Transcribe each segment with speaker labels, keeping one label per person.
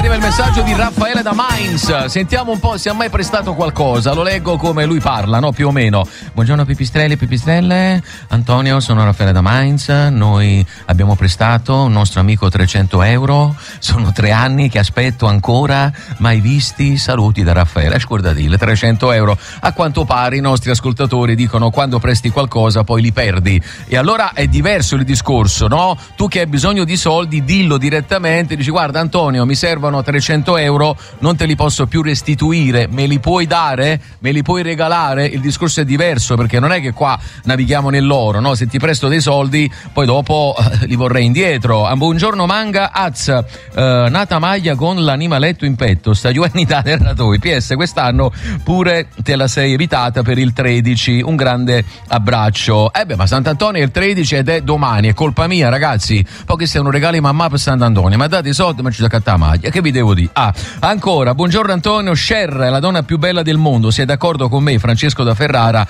Speaker 1: arriva il messaggio di Raffaele da Mainz. Sentiamo un po' se ha mai prestato qualcosa. Lo leggo come lui parla, no? Più o meno. Buongiorno pipistrelli e pipistrelle. Antonio, sono Raffaele da Mainz. Noi abbiamo prestato un nostro amico 300 euro. Sono 3 anni che aspetto ancora, mai visti. Saluti da Raffaele. Scordadile, 300 euro. A quanto pare i nostri ascoltatori dicono: quando presti qualcosa poi li perdi. E allora è diverso il discorso, no? Tu che hai bisogno di soldi, dillo direttamente, dici: guarda Antonio, mi servono 300 euro, non te li posso più restituire, me li puoi dare? Me li puoi regalare? Il discorso è diverso, perché non è che qua navighiamo nell'oro, no? Se ti presto dei soldi poi dopo li vorrei indietro. Buongiorno Manga Az, nata maglia con l'animaletto in petto, sta giovanità del ratoi. PS, quest'anno pure te la sei evitata per il 13, un grande abbraccio. Ma Sant'Antonio è il 13 ed è domani, è colpa mia ragazzi, poi che se non regali mamma per Sant'Antonio, ma date i soldi ma ci da cattare maglia, che vi devo dire? Ancora, buongiorno Antonio, Cher è la donna più bella del mondo, sei d'accordo con me? Francesco da Ferrara,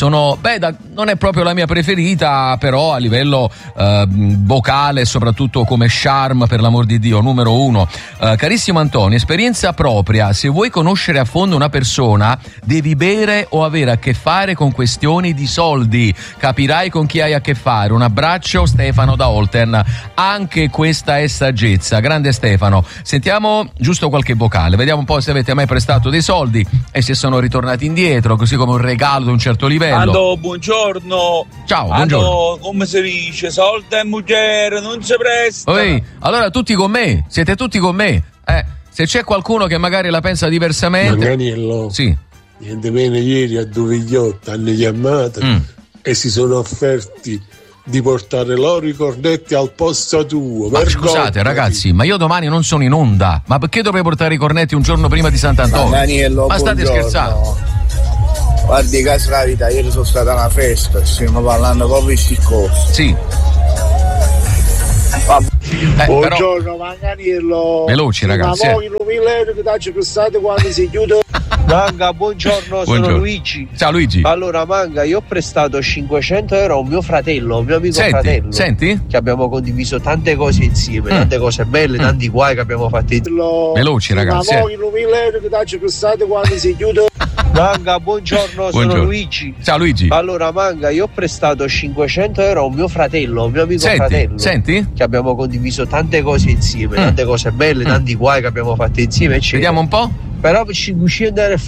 Speaker 1: non è proprio la mia preferita, però a livello vocale, soprattutto come charme, per l'amor di Dio, numero 1. Carissimo Antonio, esperienza propria, se vuoi conoscere a fondo una persona devi bere o avere a che fare con questioni di soldi, capirai con chi hai a che fare. Un abbraccio, Stefano da Olten. Anche questa è saggezza, grande Stefano. Sentiamo giusto qualche vocale, vediamo un po' se avete mai prestato dei soldi e se sono ritornati indietro, così come un regalo di un certo livello.
Speaker 2: Buongiorno.
Speaker 1: Ciao, buongiorno.
Speaker 2: Come si dice, soldi e mujer non si presta.
Speaker 1: Allora tutti con me, siete tutti con me. Se c'è qualcuno che magari la pensa diversamente.
Speaker 3: Manganiello.
Speaker 1: Sì.
Speaker 3: Niente meno, ieri a Duvigliotta hanno chiamato e si sono offerti di portare loro i cornetti al posto tuo.
Speaker 1: Ma scusate ragazzi, ma io domani non sono in onda, ma perché dovrei portare i cornetti un giorno prima di Sant'Antonio?
Speaker 4: Manganiello,
Speaker 1: ma state scherzando?
Speaker 4: Guardi caso la vita, ieri sono stata a una festa, stiamo parlando proprio di sti cose.
Speaker 1: Sì.
Speaker 4: Buongiorno
Speaker 1: però...
Speaker 4: Manganiello.
Speaker 1: Veloci ragazzi.
Speaker 4: Ma voi non mi lei che dacci prestate quando si chiude.
Speaker 2: Manga, buongiorno, sono Luigi.
Speaker 1: Ciao Luigi.
Speaker 2: Allora Manga, io ho prestato 500 euro a un mio fratello, un mio amico fratello.
Speaker 1: Senti?
Speaker 2: Che abbiamo condiviso tante cose insieme, tante cose belle, tanti guai che abbiamo fatto insieme.
Speaker 1: Veloci ragazzi.
Speaker 4: Ma voi non mi lei che dacci prestate quando si chiude.
Speaker 2: Manga, buongiorno, sono Luigi.
Speaker 1: Ciao Luigi.
Speaker 2: Allora Manga, io ho prestato 500 euro a un mio fratello, un mio amico fratello.
Speaker 1: Senti?
Speaker 2: Che abbiamo condiviso tante cose insieme, tante cose belle, tanti guai che abbiamo fatto insieme, eccetera.
Speaker 1: Vediamo un po'.
Speaker 2: Però per 500 euro